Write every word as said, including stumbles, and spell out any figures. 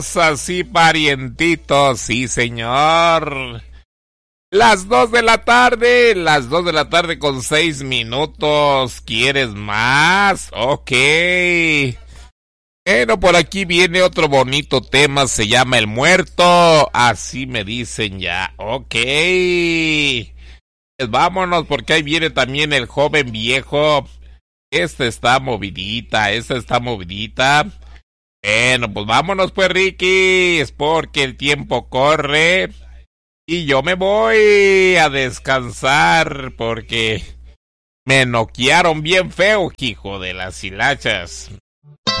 Así, parientitos, sí, señor. Las dos de la tarde, las dos de la tarde con seis minutos. ¿Quieres más? Ok. Bueno, por aquí viene otro bonito tema, se llama El Muerto. Así me dicen ya. Ok. Pues vámonos, porque ahí viene también El Joven Viejo. Esta está movidita, esta está movidita. Bueno, pues vámonos pues, Ricky, es porque el tiempo corre y yo me voy a descansar porque me noquearon bien feo, hijo de las hilachas.